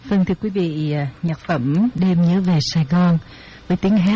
Vâng, thưa quý vị, nhạc phẩm Đêm Nhớ Về Sài Gòn với tiếng hát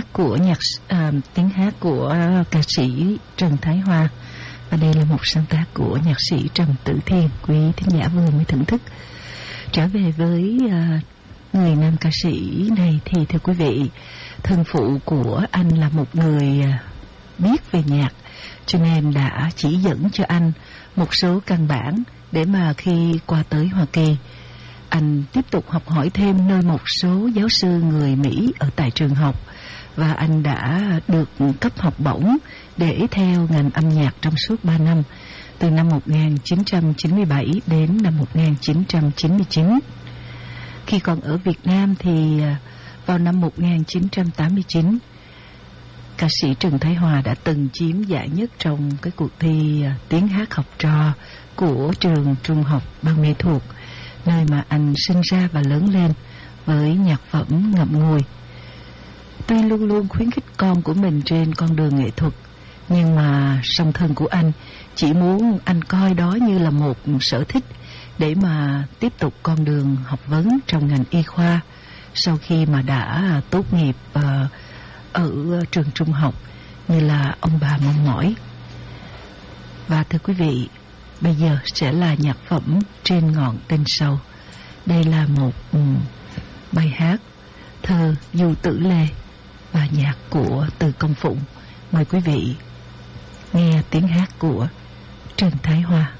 của ca sĩ Trần Thái Hoa, và đây là một sáng tác của nhạc sĩ Trần Tử Thiên, quý thính giả vừa mới thưởng thức. Trở về với người nam ca sĩ này thì thưa quý vị, thân phụ của anh là một người biết về nhạc, cho nên đã chỉ dẫn cho anh một số căn bản để mà khi qua tới Hoa Kỳ, anh tiếp tục học hỏi thêm nơi một số giáo sư người Mỹ ở tại trường học, và anh đã được cấp học bổng để theo ngành âm nhạc trong suốt 3 năm, từ năm 1997 đến năm 1999. Khi còn ở Việt Nam thì vào năm 1989, ca sĩ Trần Thái Hoa đã từng chiếm giải nhất trong cái cuộc thi tiếng hát học trò của trường Trung học Ban Mê Thuột, nơi mà anh sinh ra và lớn lên với nhạc phẩm ngậm ngùi. Tuy luôn luôn khuyến khích con của mình trên con đường nghệ thuật, nhưng mà song thân của anh chỉ muốn anh coi đó như là một sở thích để mà tiếp tục con đường học vấn trong ngành y khoa sau khi mà đã tốt nghiệp ở trường trung học như là ông bà mong mỏi. Và thưa quý vị, bây giờ sẽ là nhạc phẩm Trên Ngọn Tên Sâu. Đây là một bài hát thơ Du Tử Lê và nhạc của Từ Công Phụng. Mời quý vị nghe tiếng hát của Trần Thái Hoa.